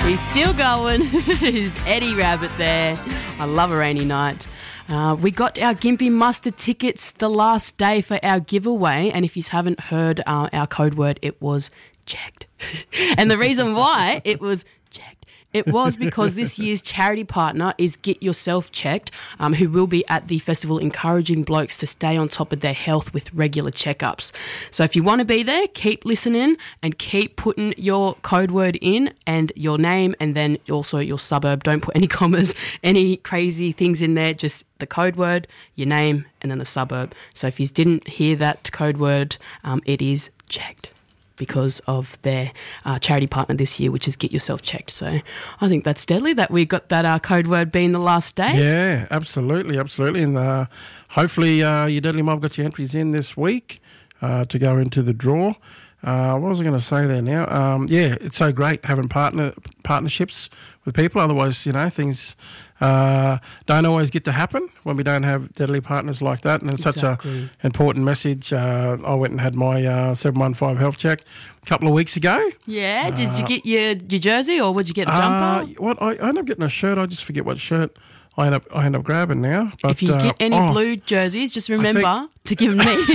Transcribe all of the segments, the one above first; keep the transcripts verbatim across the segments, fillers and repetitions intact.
He's still going. He's Eddie Rabbit there. I love a rainy night. Uh, we got our Gympie Mustard tickets the last day for our giveaway, and if you haven't heard uh, our code word, it was checked. And the reason why it was checked, it was because this year's charity partner is Get Yourself Checked, um, who will be at the festival encouraging blokes to stay on top of their health with regular checkups. So if you want to be there, keep listening and keep putting your code word in and your name and then also your suburb. Don't put any commas, any crazy things in there, just the code word, your name, and then the suburb. So if you didn't hear that code word, um, it is checked, because of their uh, charity partner this year, which is Get Yourself Checked. So I think that's deadly that we got that uh, code word being the last day. Yeah, absolutely, absolutely. And uh, hopefully uh, your Deadly Mob got your entries in this week uh, to go into the draw. Uh, what was I going to say there now? Um, yeah, it's so great having partner partnerships with people. Otherwise, you know, things uh, don't always get to happen when we don't have deadly partners like that. And it's Exactly. such an important message. Uh, I went and had my uh, seven one five health check a couple of weeks ago. Yeah, did you get your, your jersey or would you get a jumper? Uh, what I, I ended up getting a shirt. I just forget what shirt I end up I end up grabbing now. But, if you uh, get any oh, blue jerseys, just remember to give them me.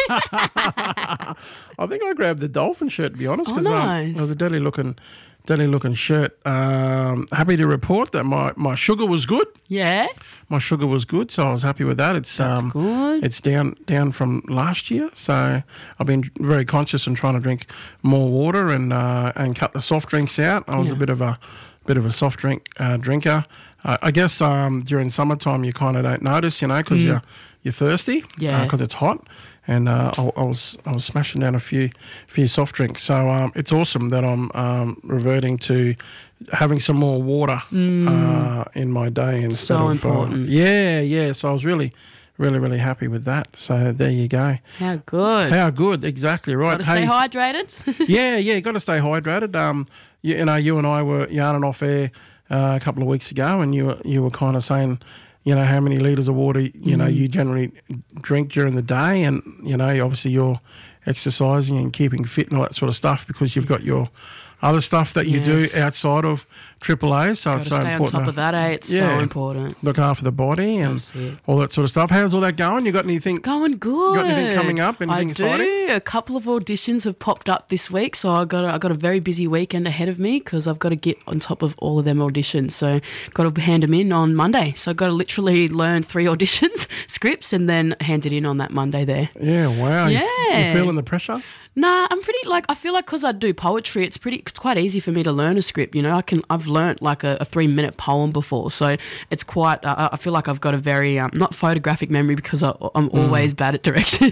I think I grabbed the Dolphin shirt, to be honest, Oh, because nice. um, it was a deadly looking, deadly looking shirt. Um, happy to report that my, my sugar was good. Yeah, My sugar was good, so I was happy with that. It's that's um, good. it's down down from last year, so I've been very conscious and trying to drink more water and uh, and cut the soft drinks out. I was Yeah. a bit of a bit of a soft drink uh, drinker. Uh, I guess um, during summertime you kind of don't notice, you know, because you're you're thirsty, Yeah. because it's hot. And uh, I, I was I was smashing down a few few soft drinks. So um, it's awesome that I'm um, reverting to having some more water uh, in my day instead So of important. Um, yeah, yeah. So I was really, really, really happy with that. So there you go. How good. How good, exactly right. Got to stay hydrated. yeah, yeah. Got to stay hydrated. Um, you, you know, you and I were yarning off air uh, a couple of weeks ago, and you were you were kind of saying, you know, how many litres of water, you know, you generally drink during the day. And, you know, obviously you're exercising and keeping fit and all that sort of stuff because you've got your other stuff that you Yes. do outside of Triple A. So Got it's to so stay on important top to of that, eh? It's Yeah. so important. look after the body and That's it. all that sort of stuff. How's all that going? You got anything? Going good. Got anything coming up? Anything I exciting? do. A couple of auditions have popped up this week, so I got a, I got a very busy weekend ahead of me because I've got to get on top of all of them auditions. So got to hand them in on Monday. So I've got to literally learn three auditions scripts and then hand it in on that Monday there. Yeah, wow. You, Yeah. you feeling the pressure? Nah, I'm pretty like I feel like because I do poetry, it's pretty it's quite easy for me to learn a script. You know, I can I've learnt like a, a three minute poem before, so it's quite. Uh, I feel like I've got a very um, not photographic memory because I, I'm always bad at directions.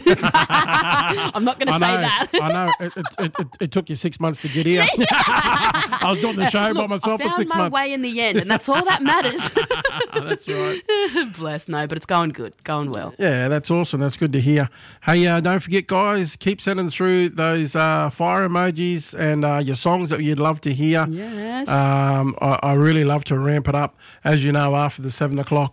I'm not going to I say know, that. I know. It, it, it, it, it took you six months to get here. I was doing the show Look, by myself I for found six my months. way in the end, and that's all that matters. That's right. Bless, no, but it's going good, going well. Yeah, that's awesome. That's good to hear. Hey, uh, don't forget, guys, keep sending through those uh, fire emojis and uh, your songs that you'd love to hear. Yes. Um, I, I really love to ramp it up. As you know, after the seven o'clock